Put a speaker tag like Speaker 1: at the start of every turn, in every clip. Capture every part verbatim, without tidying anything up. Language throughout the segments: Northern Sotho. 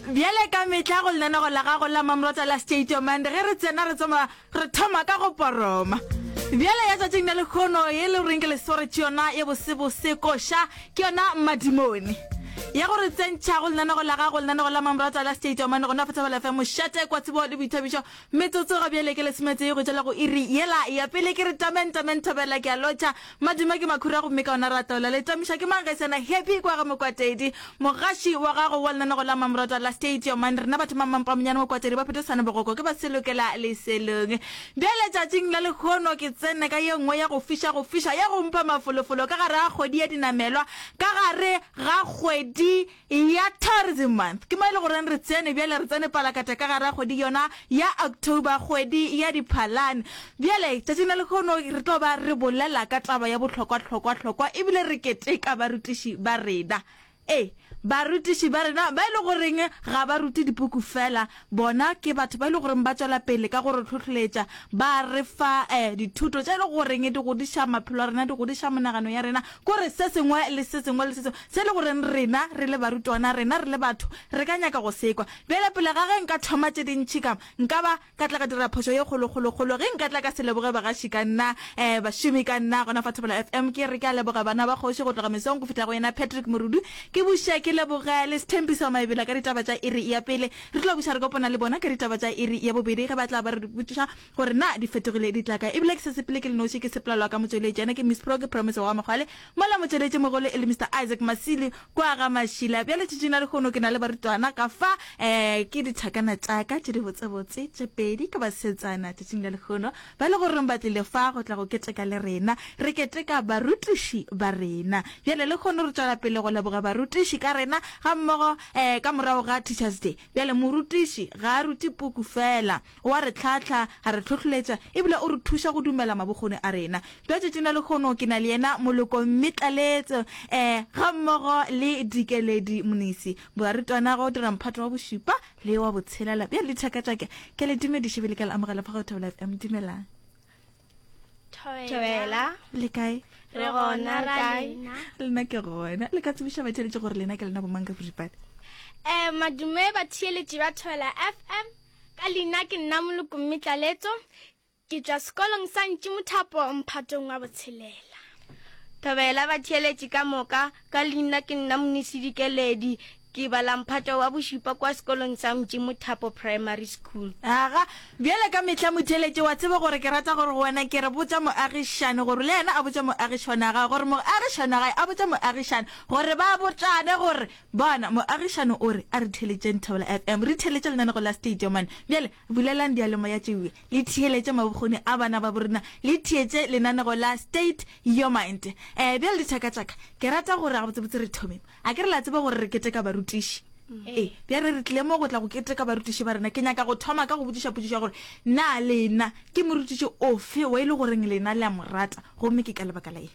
Speaker 1: Biale ka metla go lena go la ga go la mamrota la stadium and ge re tsena re tsoma re thoma ka go poroma. Biale ya tsatsing na le khono ye le ringe le sore tsona ye bosebo se kosha ke yona madimoni. Ya go re tsentša go lena go la ga go lena go la mamrota la stadium and go na fetsa ba fa mo shate kwa tsebo le bithabisho metsotso ga biale ke le semetse go tšela go iri yela ya pele ke re tamentamento bela ke a lotša madima ke makhura go meka ona ratola le tamisha ke mang ga sena happy kwa ga mokwatedi mogashi wa gago wa lena go la mamrota la stadium and rena batho mamampa monyane mokwatedi ba pheta sana bogoko ke ba selokela le selong biale tšatšing la le khono ke tsene ka ye nngwe ya go fisha go fisha ya go mpa mafolofolo ka gare ga kgwedi ya dinamelwa ka gare ga kgwedi ya tourism month ke maile gore re tsene biale re tsene palakata ka gare ga kgwedi yona ya October kgwedi ya diphalane biale tšatšing le khono re tlo ba re bolela ka taba ya bohlokwa hlokwa hlokwa ebile re keteka barutiši ba rena eh barutiši ba rena ba ile goreng ga ba ruti dipuku fela bona ke batho ba ile goreng ba tswela pele ka gore tlhotlholetša ba re fa eh dithuto tša ile goreng di godiša maphelo a rena di godiša monagano ya rena gore se sengwe le se sengwe le se sengwe se le goreng rena re le barutwana rena re le batho re ka nyaka go sekwa bele pele ga ge nka thoma tše dintšhi ka nka ba ka tla ka dira phošo ye kgolo-kgolo-kgolo ge nka tla ka se leboge bagaši ka nna eh bašomi ka nna gona Fathobela F M ke re ke a leboga bana ba kgoši go tloga mesong go feta go yena Patrick Morudu ke buša ke leboga le Sthembiso Maebela ka ditaba tša iri ya pele re tla buša re kopana le bona ka ditaba tša iri ya bobedi ge ba tla ba re botšiša gore na di fetogile di tla ka ebile ke se sepele ke le noši ke sepelelwa ka motsweletši ene ke Miss Pro ke Promise wa Mogale mola motsweletši mogolo e le Mister Isaac Masili kwa ga Mashila bjale tšitšina le khono ke na le barutwana ka fa eh ke dithakana tša ka tše di botsebotse tše pedi ka basetsana tšitšina le khono ba le gore re batlile fa go tla go keteka le rena re keteka barutiši ba rena bjale le khono re tswela pele go leboga barutiši ka rena ga mmogo eh ka morago ga Teachers Day bjale morutiši ga a ruti puku fela wa re tlhatlha ga re tlhotlholetša ebile o re thuša go dumela mabokgone a rena bjale tšina le khono ke na le yena moloko mmitlaletso eh ga mmogo le dikeledi monisi barutwana go dira mphato wa bošupa le wa botshelela bjale dithakatšake ke le dumediše bele ka le amogela fa go Fathobela F M dumelang
Speaker 2: Thoela
Speaker 1: le kae
Speaker 2: re gona kae
Speaker 1: le nna ke gona le ka tsebiša ba theletše gore lena ke lena bomang ka boripadi
Speaker 2: eh madume ba theletše ba Thoela F M ka lena ke nna moloko mmitlaletso ke tšwa sekolong sa Ntši Mothapo mphatong wa botshelela
Speaker 3: Thobela ba theletše ka moka ka lena ke nna monisi dikeledi ke bala mphato wa bošupa kwa sekolong sa Ntši Mothapo Primary School.
Speaker 1: aga bjale ka metla motheletše wa tseba gore ke rata gore wena ke re botša moagišane gore le yena a botša moagišane ga gore moagišane ga a botša moagišane gore ba botsane gore bona moagišane o re a re theletšeng Thobela F M re theletše lenane go la stadium man bjale bulelang dialemo ya tšewe le theletše mabokgone a bana ba borena le theetše lenane go la State Your Mind eh bjale dithakatšaka ke rata gore ga botsebotse re thomeng a ke re la tseba gore re keteka barutiši eh bja re re tlile mo go tla go keteka barutiši ba rena ke nyaka go thoma ka go botsiša potsiša gore na lena ke morutiši ofe wa ile goreng lena le a morata gomme ke ka lebaka la eng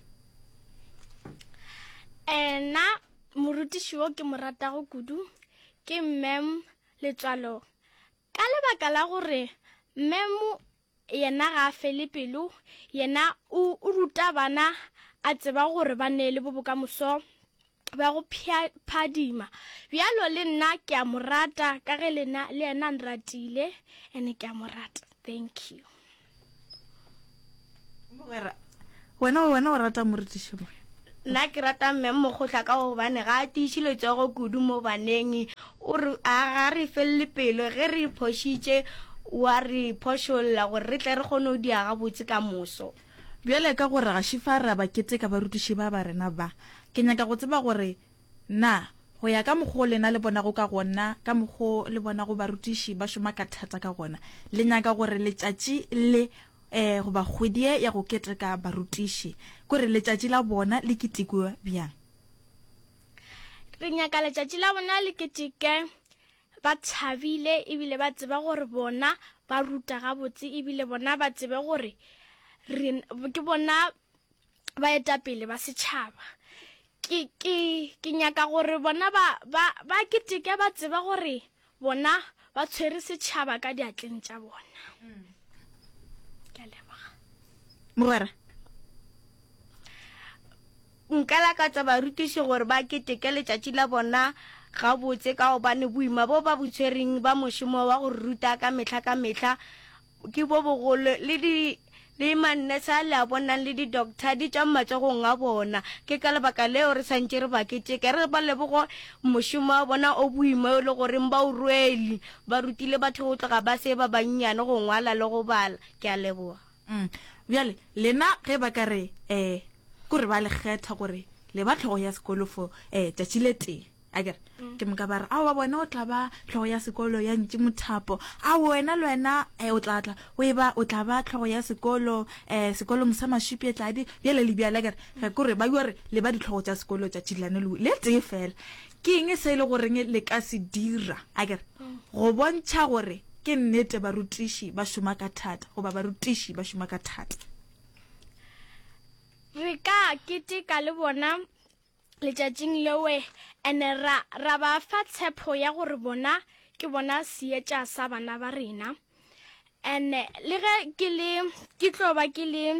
Speaker 2: eh na morutiši wo ke morata go kudu ke Mem Letswalo ka lebaka la gore Mem yena ga fele pelo yena o ruta bana a tseba gore ba ne le bobokamoso ba go phadima bjalo le nna ke a morata ka ge lena le yena nratile ene ke a morata thank you
Speaker 1: wena wena o rata morutiši mo
Speaker 3: nna ke rata mme mogotla ka gobane ga a tiišile tsogo kudu mo baneng o re a ga re felele pelo ge re phošitše wa re phošolla gore re tle re kgone o diaga botse ka moso
Speaker 1: bjale ka gore ga šifa ra ba keteka barutiši ba ba rena ba ke nyaka go tseba gore na go ya ka mokgwa lena le bona go ka gona ka mokgwa le bona go barutiši ba šoma ka thata ka gona le nyaka gore letšatši le eh go ba kgwedi ya go keteka barutiši gore letšatši la bona le ketekwa bjang
Speaker 2: re nyaka letšatši la bona le keteke ba tshabile ebile ba tseba gore bona ba ruta gabotse ebile bona ba tsebe gore re ke bona ba eta pele ba setšhaba ke ke ke nyaka gore bona ba ba ba keteke ba tseba gore bona ba tshwere setšhaba ka diatleng tša bona ke a leboga
Speaker 1: mogwera
Speaker 3: nka lakatsa barutiši gore ba keteke letšatši la bona ga botse ka obane boima bo ba botshwereng ba mošomo wa go ruta ka metlha ka metlha ke bo bogolo le di le mannesa le a bonang le di-doctor di tša matsogong a bona ke ka lebaka leo re santse re baketeke re ba lebogo mošomo wa bona o boima le goreng ba o rwele ba rutile batho go tloga ba se ba bannyane go ngwala le go bala ke a leboga
Speaker 1: bjale lena ge ba ka re um kore ba le kgetha gore le ba tlhogo ya sekolo fo um tšatši le teng akere ke moka ba re a wa bona o tla ba tlhogo ya sekolo ya ntši mothapo a wena le wena um o tla tla o eba o tla ba tlhogo ya sekolo um sekolong sa mašupi e tladi bjale le bjale akere ge kore ba gore le ba ditlhogo tša sekolo tšatši lane le tee fela ke eng se e le goreng le ka se dira akere go bontšha gore ke nnete barutiši ba šoma ka thata goba barutiši ba šoma ka thata
Speaker 2: re ka keteka le bona letšatšing lewe ene ra ra ba fa tshepo ya gore bona ke bona seetša sa bana ba rena ene le ge ke le ke tlo ba ke le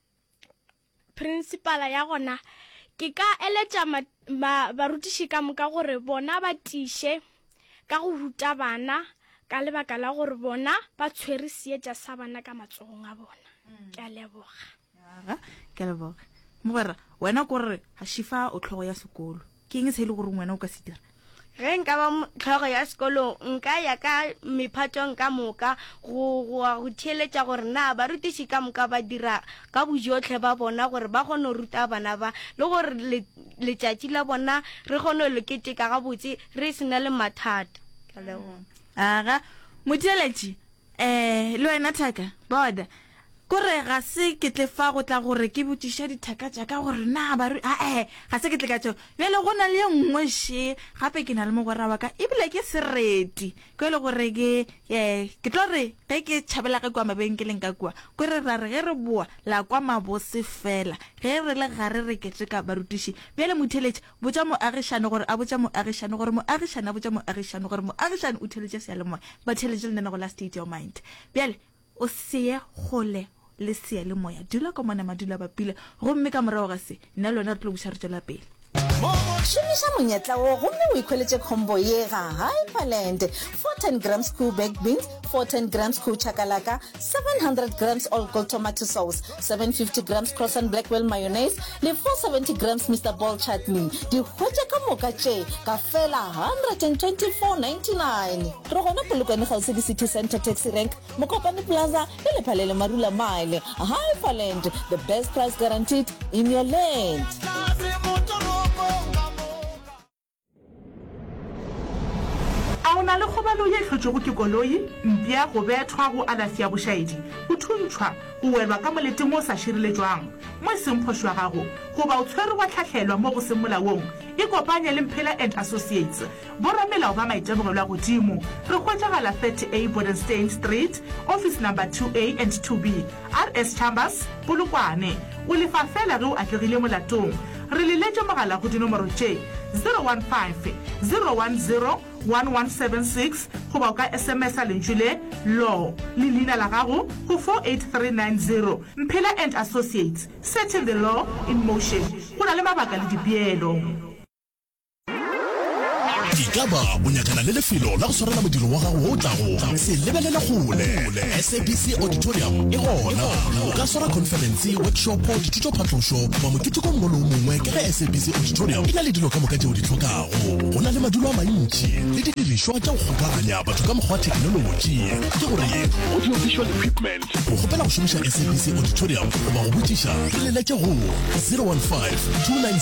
Speaker 2: principala ya gona ke ka eletša barutiši ka moka gore bona ba tiše ka go ruta bana ka lebaka la gore bona ba tshwere seetša sa bana ka matsogong a bona ke a leboga
Speaker 1: ke a leboga mogwera wena kore ga šifa o tlhogo ya sekolo ke eng se e le gore wena o ka se dira
Speaker 3: ge nka ba tlhogo ya sekolo nka ya ka mephatong ka moka go go theeletša gore na barutiši ka moka ba dira ka bojotlhe ba bona gore ba kgone go ruta bana ba le gore letšatši la bona re kgone go leketeka gabotse re sena le mathata ka leboga
Speaker 1: aga motheletši um le wena thaka boda kore ga se ke tle fa go tla gore ke botiša dithaka tša ka gore na ae ga se ke tle ka tšeo bjale go na le ye nngwe še gape ke na le mogwera wa ka ebile ke sereti ko e le gore ke ke tlo re ge ke tšhabela ge kua mabenkeleng ka kua kore ra re ge re boa la kwa mabose fela ge re le gare re keteka barutiši bjale motheletši botša moagišane gore a botša moagišane gore moagišane a botša moagišane gore moagišane o theletše sealemoya ba theletše le nene go la state of mind bjale o seye gole le sea le moya dula ka mona madula ba pile gomme ka morago ga se nna lona re tlo buša re tšwela pele
Speaker 4: šomiša monyetla wo gomme o ikgweletše combo ye ga Hyperland four ten grams cool baked beans, four ten grams cool chakalaka, seven hundred grams all gold tomato sauce, seven fifty grams croissant blackwell mayonnaise le four seventy grams Mister Ball chutney di hwetša ka moka tše ka fela one twenty-four ninety-nine re gona polokwane gause di city center taxi rank Mokopane plaza le lephalele marula mile Hyperland, the best price guaranteed in your land.
Speaker 5: a o na le kgobalo ye hlotšego ke koloi mpia go bethwa go alafi ya bošaedi go thuntšhwa go welwa ka moleteng o sa šireletšwang mo e seng phošo ya gago goba o tshwere wa tlhatlhelwa mo go seng molaong e kopanye le Mphela and Associates boramelao ba maitemogelo a godimo re hwetšagala thirty A Bodenstein Street office number two A and two B R S Chambers Polokwane o lefa fela ge o atlegile molatong re leletše mogala go dinomoro tše zero one five zero one zero one one seven six goba o ka sms a lentšu le law le leina la gago go four eight three nine zero Mphela and Associates, setting the law in motion go na le mabaka le dipeelo
Speaker 6: Ikaba o nyakana le lefelo la go swarela modiro wa gago o tlago se lebelela gole S A B C Auditorium e gona o ka swara conference workshop dithuto phatlošo ba moketeko mongwe le mongwe ke ge S A B C Auditorium e na le dilo ka moka tšeo di tlhokago go na le madulo a mantši le didirišwa tša go kgokaganya batho ka mokgwa wa thekenoloji ke gore audio visual equipment go gopela go šomiša S A B C Auditorium goba go botšiša re leletše go zero one five two nine